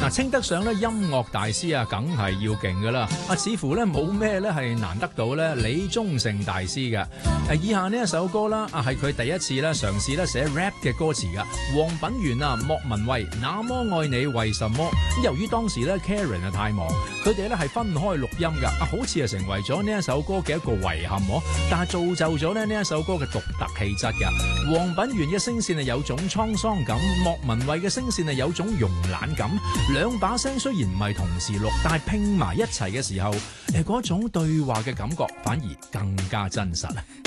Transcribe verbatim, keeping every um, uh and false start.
嗱，稱得上咧音樂大師啊，梗係要勁噶啦。啊，似乎咧冇咩咧係難得到咧李宗盛大師嘅。誒，以下呢一首歌啦，啊係佢第一次咧嘗試咧寫 rap 嘅歌詞噶。黃品源啊，莫文蔚，那麼愛你為什麼？由於當時咧 Karen 啊太忙，佢哋咧係分開錄音噶，啊好似係成為咗呢一首歌嘅一個遺憾喎。但係造就咗咧呢一首歌嘅獨特氣質噶。黃品源嘅聲線係有種滄桑感，莫文蔚嘅聲線係有種慵懶感。兩把聲雖然唔係同時錄，但係拼埋一齊嘅時候，誒嗰種對話嘅感覺反而更加真實啊！